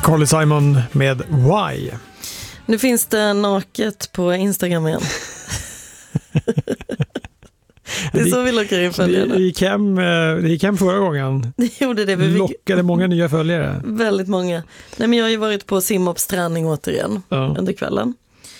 Carly Simon med Why. Nu finns det naket på Instagram igen. Det är så vi lockar in följarna. Det gick hem förra gången. Det gjorde det. Vi lockade många nya följare. Väldigt många. Nej, men jag har ju varit på Simhops träning återigen under kvällen.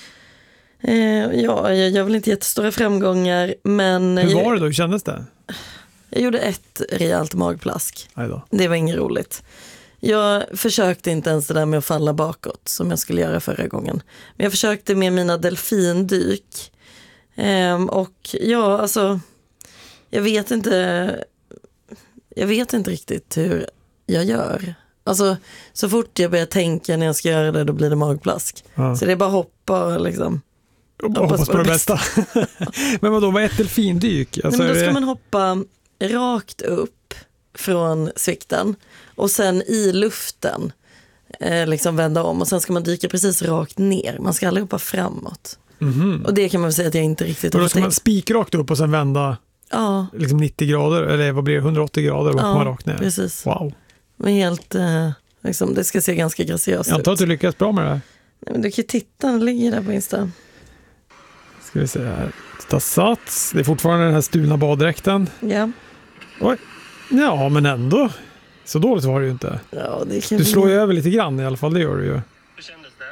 Jag gör väl inte jättestora framgångar, men... Hur var det då? Hur kändes det? Jag gjorde ett rejält magplask. Ajde. Det var inget roligt. Jag försökte inte ens det där med att falla bakåt som jag skulle göra förra gången. Men jag försökte med mina delfindyk. Och ja, alltså... Jag vet inte riktigt hur jag gör. Alltså, så fort jag börjar tänka när jag ska göra det, då blir det magplask. Ja. Så det är bara hoppa liksom. Hoppas på det bästa. Men vad är ett delfindyk? Alltså, men då ska man hoppa rakt upp från svikten och sen i luften liksom vända om och sen ska man dyka precis rakt ner. Man ska aldrig hoppa framåt. Mm-hmm. Och det kan man väl säga att jag inte riktigt har tänkt. Då ska man spikrakt upp och sen vända liksom 90 grader eller vad blir det, 180 grader och man rakt ner. Precis. Wow. Men helt liksom, det ska se ganska graciöst ut. Jag antar att du lyckas bra med det här. Nej, men du kan ju titta, den ligger där på Insta. Ska vi se här. Stats. Det är fortfarande den här stulna baddräkten. Ja. Oj. Ja, men ändå. Så dåligt var det ju inte. Ja, det kan du slår ju över lite grann i alla fall, det gör du ju. Hur kändes det?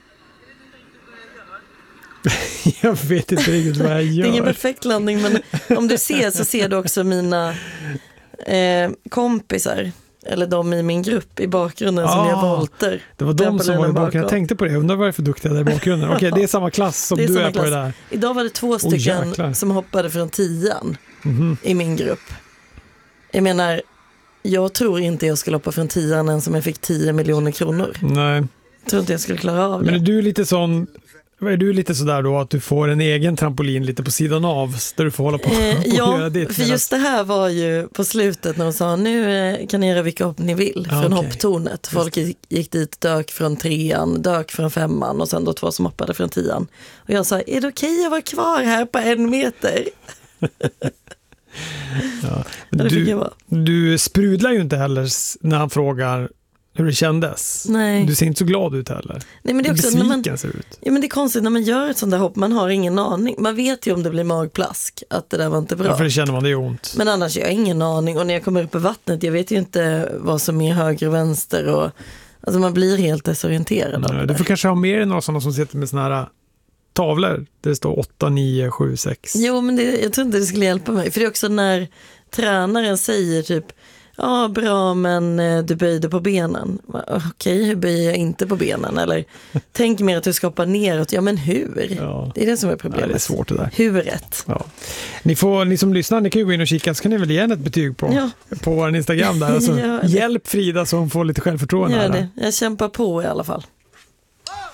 Jag vet inte riktigt vad jag gör. Det är ingen perfekt landning, men om du ser så ser du också mina kompisar. Eller de i min grupp i bakgrunden som gör volter. Det var de som var i bakgrunden. Jag tänkte på det. Jag undrar varför duktiga där i bakgrunden. Okej, det är samma klass som du är på det där. Idag var det 2 stycken som hoppade från 10:an i min grupp. Jag menar, jag tror inte jag skulle hoppa från 10:an än som jag fick 10 miljoner kronor. Nej. Jag tror inte jag skulle klara av det. Men är du lite sådär då att du får en egen trampolin lite på sidan av där du får hålla på och göra det? För just det här var ju på slutet när de sa nu kan ni göra vilka hopp ni vill från hopptornet. Folk gick dit, dök från 3:an, dök från 5:an och sen då 2 som hoppade från 10:an. Och jag sa, är det okej att vara kvar här på 1 meter? Du sprudlar ju inte heller när han frågar hur det kändes. Nej. Du ser inte så glad ut heller. Nej, men det är också besviken ser ut. Ja, men det är konstigt när man gör ett sånt där hopp. Man har ingen aning. Man vet ju om det blir magplask att det där var inte bra. Ja, för det känner man, det är ont. Men annars jag har ingen aning. Och när jag kommer upp i vattnet, jag vet ju inte vad som är höger och vänster. Och, alltså man blir helt desorienterad av det. Du får kanske ha med dig några sådana som sitter med såna här tavlor. Där det står 8, 9, 7, 6. Jo, men jag tror inte det skulle hjälpa mig. För det är också när tränaren säger typ ja, bra, men du böjde på benen. Okej, hur böjer jag inte på benen? Eller tänk mer att du ska hoppa neråt. Ja, men hur? Ja. Det är det som är problemet. Ja, det är svårt det där. Huret. Ja. Ni som lyssnar, ni kan ju gå in och kika, så kan ni väl ge ett betyg på vår Instagram där. Alltså, hjälp Frida så hon får lite självförtroende. Gör det. Jag kämpar på i alla fall.